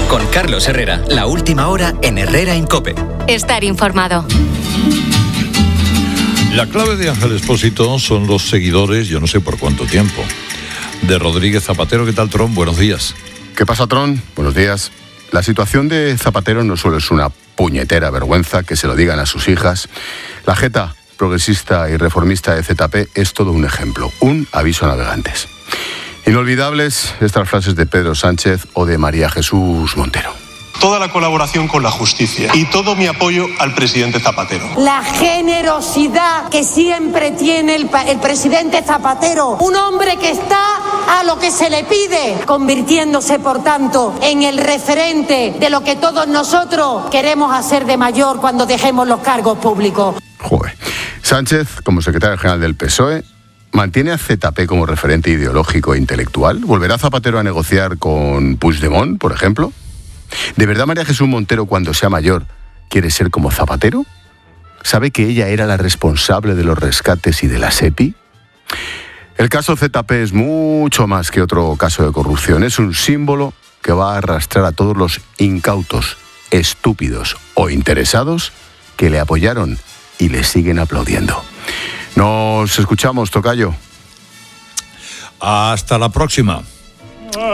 Con Carlos Herrera, la última hora en Herrera en COPE. Estar informado. La clave de Ángel Expósito son los seguidores, yo no sé por cuánto tiempo, de Rodríguez Zapatero. ¿Qué tal, Tron? Buenos días. ¿Qué pasa, Tron? Buenos días. La situación de Zapatero no solo es una puñetera vergüenza, que se lo digan a sus hijas. La jeta progresista y reformista de ZP es todo un ejemplo, un aviso a navegantes. Inolvidables estas frases de Pedro Sánchez o de María Jesús Montero. Toda la colaboración con la justicia y todo mi apoyo al presidente Zapatero. La generosidad que siempre tiene el presidente Zapatero, un hombre que está a lo que se le pide, convirtiéndose, por tanto, en el referente de lo que todos nosotros queremos hacer de mayor cuando dejemos los cargos públicos. Joder. Sánchez, como secretario general del PSOE, ¿mantiene a ZP como referente ideológico e intelectual? ¿Volverá Zapatero a negociar con Puigdemont, por ejemplo? ¿De verdad María Jesús Montero, cuando sea mayor, quiere ser como Zapatero? ¿Sabe que ella era la responsable de los rescates y de la SEPI? El caso ZP es mucho más que otro caso de corrupción. Es un símbolo que va a arrastrar a todos los incautos, estúpidos o interesados que le apoyaron y le siguen aplaudiendo. Nos escuchamos, tocayo. Hasta la próxima.